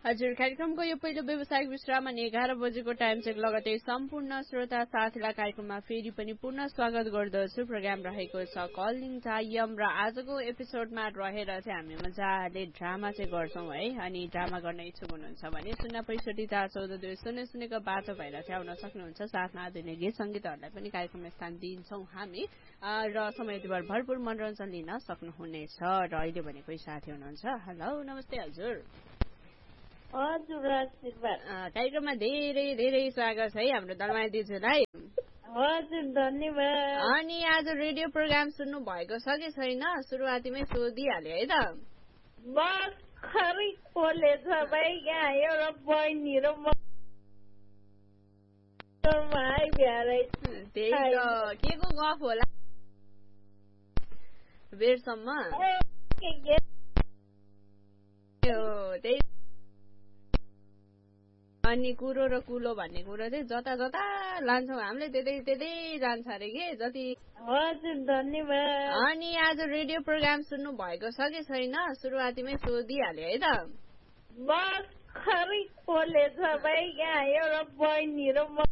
हजुर कार्यक्रमको यो पहिलो व्यवसायिक विश्राम अनि 11 बजेको टाइम चेक लगतै सम्पूर्ण श्रोता साथीलाई कार्यक्रममा फेरि पनि पुनः स्वागत गर्दछु। प्रोग्राम रहेको छ कलिङ टाइम र आजको एपिसोडमा रहेर चाहिँ हामी मजाले ड्रामा चाहिँ गर्छौँ है। अनि ड्रामा गर्न इच्छुक हुनुहुन्छ भने 0654414 सुनेको बाटो भएर चाहिँ आउन सक्नुहुन्छ। साथमा आधुनिक गीत सङ्गीतहरूलाई पनि कार्यक्रममा स्थान दिन्छौँ हामी र समय भरपूर मनोरञ्जन लिन सक्नुहुनेछ। र अहिले भने कोही साथी हुनुहुन्छ। हेलो नमस्ते हजुर। हजुर आशीर्वाद। कार्यक्रममा धेरै धेरै स्वागत है हाम्रो दलमाया दिजुलाई। हजुर धन्यवाद। अनि आज रेडियो प्रोग्राम सुन्नु भएको छ कि छैन सुरुवातीमै सोधिहाल्यो है त। बस खरै खोलेछ भाइ यहाँ एउटा बहिनी र म त्यही त के को गफ होला बेरसम्म त्यही। अनि कुरो र कुलो भन्ने कुरो चाहिँ जता जता लान्छौँ हामीले त्यतै जान्छ अरे के जति। हजुर धन्यवाद। अनि आज रेडियो प्रोग्राम सुन्नु भएको छ कि छैन सुरुवातीमै सोधिहाल्यो है त। बस खरै खोलेछ भाइ यहाँ एउटा बहिनी र म